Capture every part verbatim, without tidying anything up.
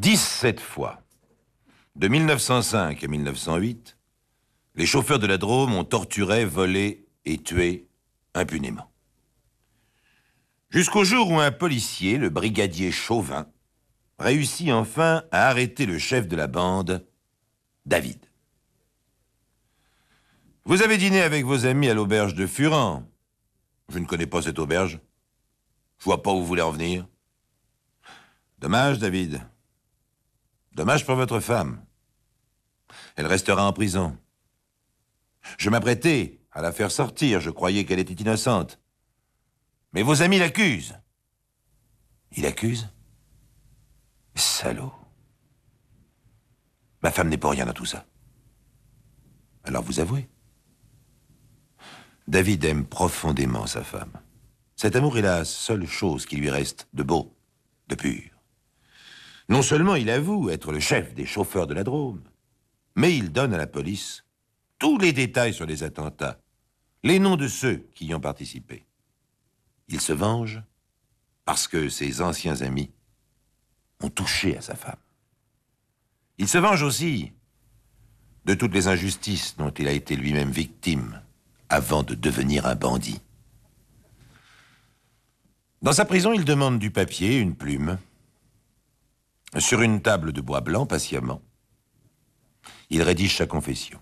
dix-sept fois, de mille neuf cent cinq à mille neuf cent huit, les chauffeurs de la Drôme ont torturé, volé et tué impunément. Jusqu'au jour où un policier, le brigadier Chauvin, réussit enfin à arrêter le chef de la bande, David. Vous avez dîné avec vos amis à l'auberge de Furan. Je ne connais pas cette auberge. Je vois pas où vous voulez en venir. Dommage, David. Dommage pour votre femme. Elle restera en prison. Je m'apprêtais à la faire sortir. Je croyais qu'elle était innocente. Mais vos amis l'accusent. Ils l'accusent? Salaud. Ma femme n'est pour rien dans tout ça. Alors vous avouez. David aime profondément sa femme. Cet amour est la seule chose qui lui reste de beau, de pur. Non seulement il avoue être le chef des chauffeurs de la Drôme, mais il donne à la police tous les détails sur les attentats, les noms de ceux qui y ont participé. Il se venge parce que ses anciens amis ont touché à sa femme. Il se venge aussi de toutes les injustices dont il a été lui-même victime avant de devenir un bandit. Dans sa prison, il demande du papier, une plume. Sur une table de bois blanc, patiemment, il rédige sa confession.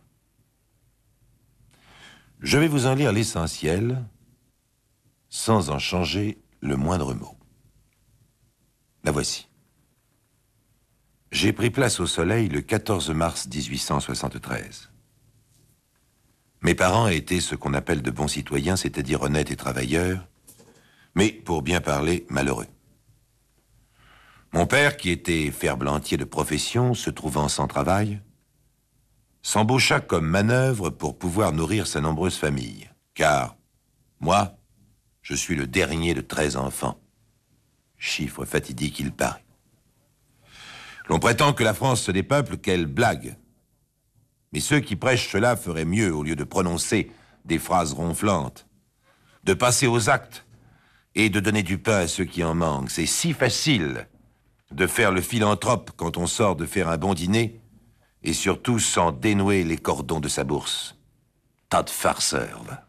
Je vais vous en lire l'essentiel, sans en changer le moindre mot. La voici. J'ai pris place au soleil le quatorze mars mille huit cent soixante-treize. Mes parents étaient ce qu'on appelle de bons citoyens, c'est-à-dire honnêtes et travailleurs, mais, pour bien parler, malheureux. Mon père, qui était ferblantier de profession, se trouvant sans travail, s'embaucha comme manœuvre pour pouvoir nourrir sa nombreuse famille. Car, moi, je suis le dernier de treize enfants. Chiffre fatidique, il paraît. L'on prétend que la France se dépeuple, quelle blague. Mais ceux qui prêchent cela feraient mieux, au lieu de prononcer des phrases ronflantes, de passer aux actes et de donner du pain à ceux qui en manquent. C'est si facile de faire le philanthrope quand on sort de faire un bon dîner, et surtout sans dénouer les cordons de sa bourse. Tas de farceurs, va.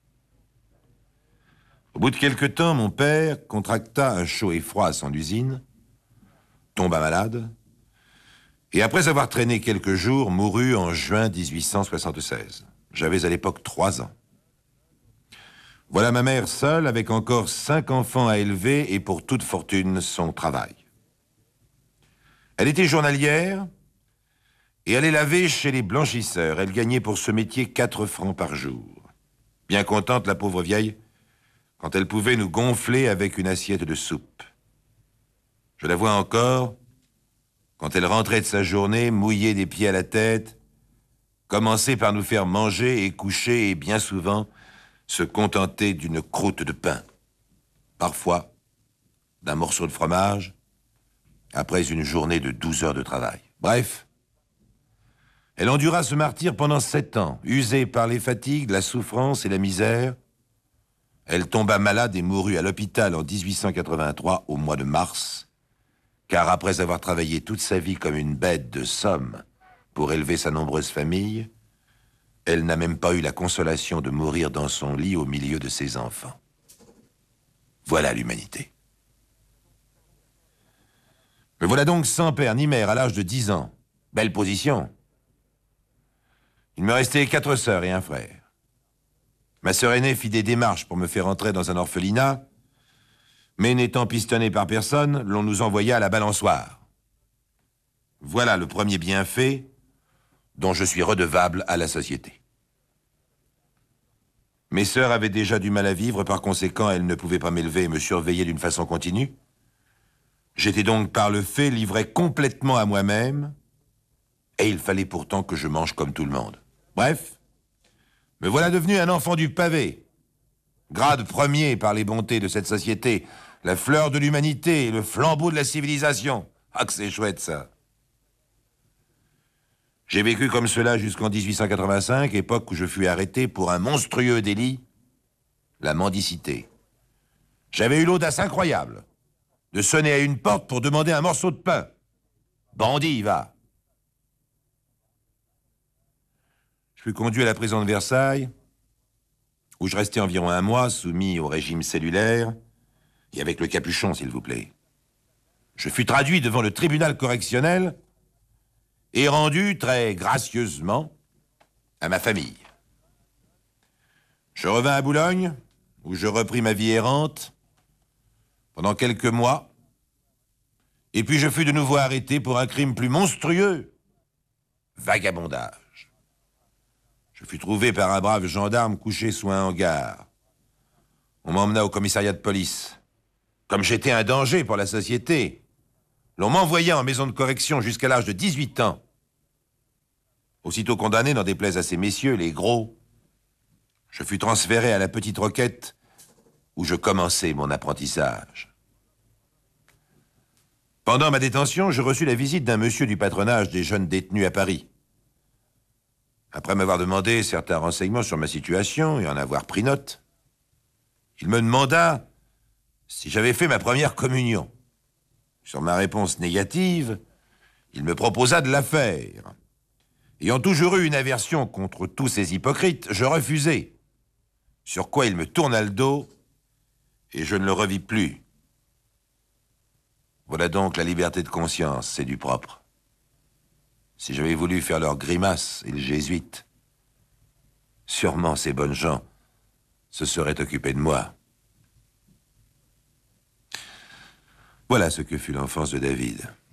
Au bout de quelque temps, mon père contracta un chaud et froid à son usine, tomba malade, et après avoir traîné quelques jours, mourut en juin mille huit cent soixante-seize. J'avais à l'époque trois ans. Voilà ma mère seule, avec encore cinq enfants à élever, et pour toute fortune, son travail. Elle était journalière et allait laver chez les blanchisseurs. Elle gagnait pour ce métier quatre francs par jour. Bien contente, la pauvre vieille, quand elle pouvait nous gonfler avec une assiette de soupe. Je la vois encore, quand elle rentrait de sa journée, mouillée des pieds à la tête, commencer par nous faire manger et coucher et bien souvent se contenter d'une croûte de pain. Parfois, d'un morceau de fromage, après une journée de douze heures de travail. Bref, elle endura ce martyre pendant sept ans, usée par les fatigues, la souffrance et la misère. Elle tomba malade et mourut à l'hôpital en mille huit cent quatre-vingt-trois, au mois de mars, car après avoir travaillé toute sa vie comme une bête de somme pour élever sa nombreuse famille, elle n'a même pas eu la consolation de mourir dans son lit au milieu de ses enfants. Voilà l'humanité. Me voilà donc sans père ni mère à l'âge de dix ans. Belle position. Il me restait quatre sœurs et un frère. Ma sœur aînée fit des démarches pour me faire entrer dans un orphelinat, mais n'étant pistonné par personne, l'on nous envoya à la balançoire. Voilà le premier bienfait dont je suis redevable à la société. Mes sœurs avaient déjà du mal à vivre, par conséquent, elles ne pouvaient pas m'élever et me surveiller d'une façon continue. J'étais donc par le fait livré complètement à moi-même, et il fallait pourtant que je mange comme tout le monde. Bref, me voilà devenu un enfant du pavé, grade premier par les bontés de cette société, la fleur de l'humanité et le flambeau de la civilisation. Ah que c'est chouette ça. J'ai vécu comme cela jusqu'en mille huit cent quatre-vingt-cinq, époque où je fus arrêté pour un monstrueux délit, la mendicité. J'avais eu l'audace incroyable de sonner à une porte pour demander un morceau de pain. Bandit, va. Je fus conduit à la prison de Versailles, où je restais environ un mois, soumis au régime cellulaire, et avec le capuchon, s'il vous plaît. Je fus traduit devant le tribunal correctionnel et rendu très gracieusement à ma famille. Je revins à Boulogne, où je repris ma vie errante pendant quelques mois, et puis je fus de nouveau arrêté pour un crime plus monstrueux, vagabondage. Je fus trouvé par un brave gendarme couché sous un hangar. On m'emmena au commissariat de police. Comme j'étais un danger pour la société, l'on m'envoya en maison de correction jusqu'à l'âge de dix-huit ans. Aussitôt condamné, n'en déplaise à ces messieurs, les gros, je fus transféré à la Petite Roquette, où je commençai mon apprentissage. Pendant ma détention, je reçus la visite d'un monsieur du patronage des jeunes détenus à Paris. Après m'avoir demandé certains renseignements sur ma situation et en avoir pris note, il me demanda si j'avais fait ma première communion. Sur ma réponse négative, il me proposa de la faire. Ayant toujours eu une aversion contre tous ces hypocrites, je refusai. Sur quoi il me tourna le dos et je ne le revis plus. Voilà donc la liberté de conscience, c'est du propre. Si j'avais voulu faire leur grimace et le jésuite, sûrement ces bonnes gens se seraient occupés de moi. Voilà ce que fut l'enfance de David.